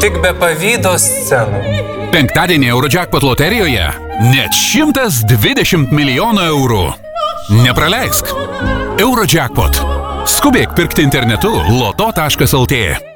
tik be pavydo scenų. Penktadienį Eurojackpot loterijoje net 120 milijonų eurų. Nepraleisk. Eurojackpot. Skubėk pirkti internetu loto.lt.